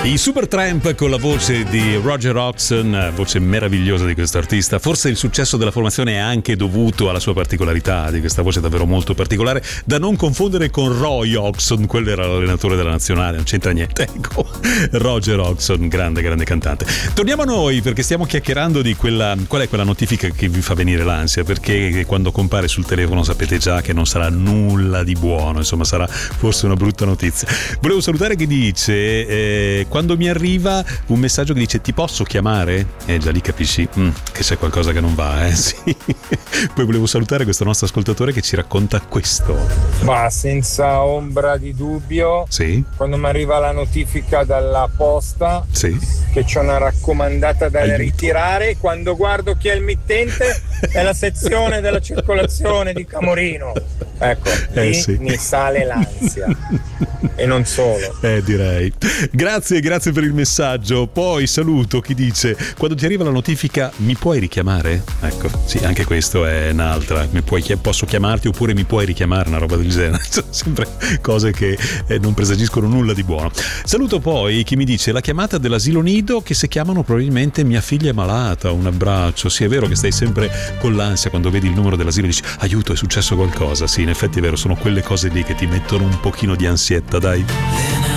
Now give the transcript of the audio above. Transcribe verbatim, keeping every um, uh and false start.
I Supertramp con la voce di Roger Hodgson, voce meravigliosa di questo artista. Forse il successo della formazione è anche dovuto alla sua particolarità, di questa voce davvero molto particolare, da non confondere con Roy Hodgson, quello era l'allenatore della nazionale, non c'entra niente. Ecco, Roger Hodgson, grande grande cantante. Torniamo a noi, perché stiamo chiacchierando di quella, qual è quella notifica che vi fa venire l'ansia, perché quando compare sul telefono sapete già che non sarà nulla di buono, insomma sarà forse una brutta notizia. Volevo salutare chi dice eh, quando mi arriva un messaggio che dice ti posso chiamare? E eh, già lì capisci mm, che c'è qualcosa che non va, eh sì. Poi volevo salutare questo nostro ascoltatore che ci racconta questo. Ma senza ombra di dubbio, sì? Quando mi arriva la notifica dalla posta, sì? che c'è una raccomandata da Aiuto. ritirare, quando guardo chi è il mittente è la sezione della circolazione di Camorino, ecco, lì eh, sì. mi sale l'ansia. E non solo. Eh direi. Grazie, grazie per il messaggio. Poi saluto chi dice quando ti arriva la notifica mi puoi richiamare? Ecco, sì, anche questo è un'altra. Mi puoi, posso chiamarti oppure mi puoi richiamare, una roba del genere. Sono sempre cose che eh, non presagiscono nulla di buono. Saluto poi chi mi dice la chiamata dell'asilo nido che se chiamano probabilmente mia figlia è malata. Un abbraccio. Sì, è vero che stai sempre con l'ansia quando vedi il numero dell'asilo e dici aiuto, è successo qualcosa. Sì, in effetti è vero, sono quelle cose lì che ti mettono un pochino di ansietta, dai.